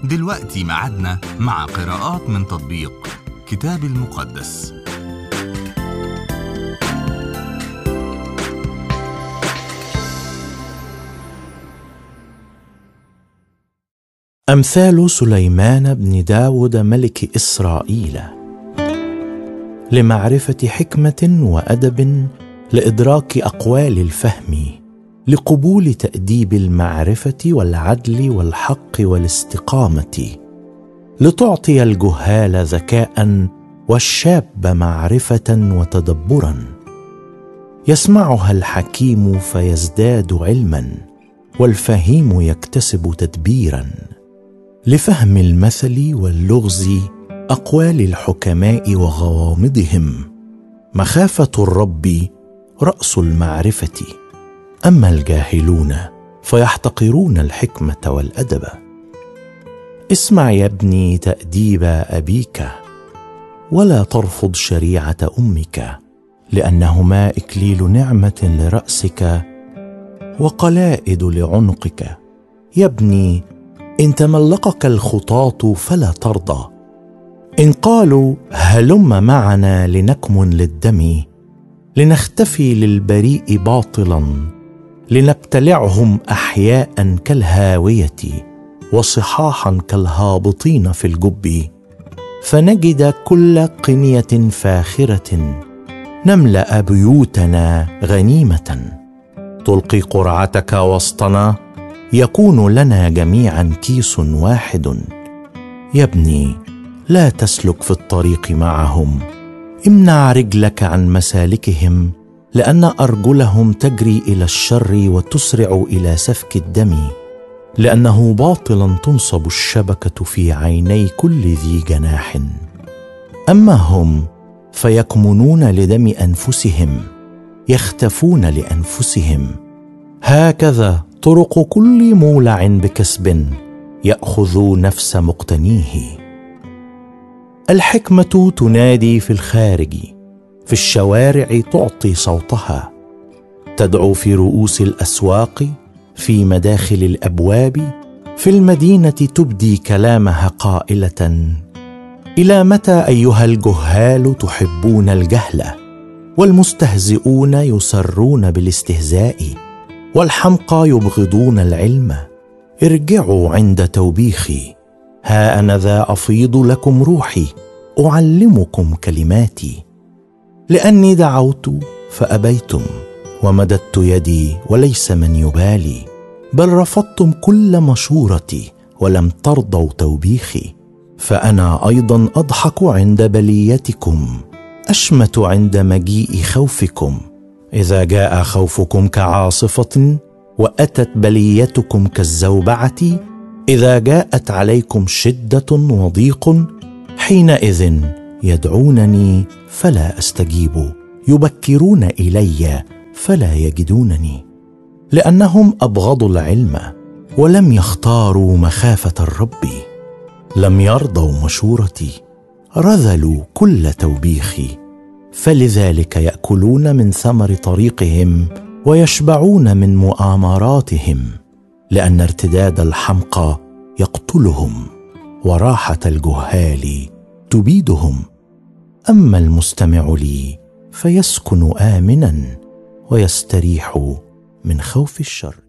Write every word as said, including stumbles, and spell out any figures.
دلوقتي معادنا مع قراءات من تطبيق كتاب المقدس. أمثال سليمان بن داود ملك إسرائيل، لمعرفة حكمة وأدب، لإدراك أقوال الفهم، لقبول تأديب المعرفة والعدل والحق والاستقامة، لتعطي الجهال ذكاء والشاب معرفة وتدبرا، يسمعها الحكيم فيزداد علما، والفهيم يكتسب تدبيرا، لفهم المثل واللغز أقوال الحكماء وغوامضهم. مخافة الرب رأس المعرفة، أما الجاهلون فيحتقرون الحكمة والأدب. اسمع يا ابني تأديب أبيك، ولا ترفض شريعة أمك، لأنهما إكليل نعمة لرأسك وقلائد لعنقك. يا ابني إن تملقك الخطاة فلا ترضى، إن قالوا هلم معنا لنكمن للدم، لنختفي للبريء باطلا، لنبتلعهم أحياء كالهاوية، وصحاحا كالهابطين في الجب، فنجد كل قنية فاخرة، نملأ بيوتنا غنيمة. تلقي قرعتك وسطنا، يكون لنا جميعا كيس واحد. يا ابني لا تسلك في الطريق معهم، امنع رجلك عن مسالكهم، لأن أرجلهم تجري إلى الشر وتسرع إلى سفك الدم، لأنه باطلا تنصب الشبكة في عيني كل ذي جناح. أما هم فيكمنون لدم أنفسهم، يختفون لأنفسهم. هكذا طرق كل مولع بكسب، يأخذ نفس مقتنيه. الحكمة تنادي في الخارج، في الشوارع تعطي صوتها، تدعو في رؤوس الأسواق، في مداخل الأبواب، في المدينة تبدي كلامها قائلة: إلى متى أيها الجهال تحبون الجهل، والمستهزئون يسرون بالاستهزاء، والحمقى يبغضون العلم؟ ارجعوا عند توبيخي، ها أنا ذا أفيض لكم روحي، أعلمكم كلماتي. لأني دعوت فأبيتم، ومددت يدي وليس من يبالي، بل رفضتم كل مشورتي ولم ترضوا توبيخي. فأنا أيضا أضحك عند بليتكم، أشمت عند مجيء خوفكم. إذا جاء خوفكم كعاصفة، وأتت بليتكم كالزوبعة، إذا جاءت عليكم شدة وضيق، حينئذ يدعونني فلا أستجيب، يبكرون إلي فلا يجدونني. لأنهم أبغضوا العلم، ولم يختاروا مخافة الرب، لم يرضوا مشورتي، رذلوا كل توبيخي. فلذلك يأكلون من ثمر طريقهم، ويشبعون من مؤامراتهم، لأن ارتداد الحمقى يقتلهم، وراحة الجهال تبيدهم. أما المستمع لي فيسكن آمنا، ويستريح من خوف الشر.